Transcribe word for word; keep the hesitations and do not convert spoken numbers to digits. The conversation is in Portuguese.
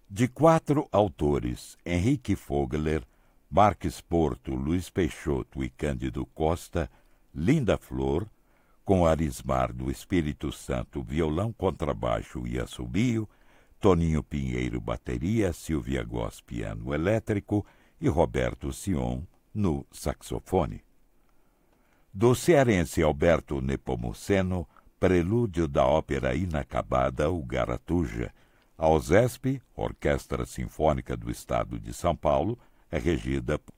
De quatro autores, Henrique Fogler, Marques Porto, Luiz Peixoto e Cândido Costa, Linda Flor, com Arismar do Espírito Santo, violão, contrabaixo e assobio, Toninho Pinheiro, bateria, Silvia Goss, piano elétrico e Roberto Sion, no saxofone. Do cearense Alberto Nepomuceno, prelúdio da ópera inacabada O Garatuja. A OSESP, Orquestra Sinfônica do Estado de São Paulo, é regida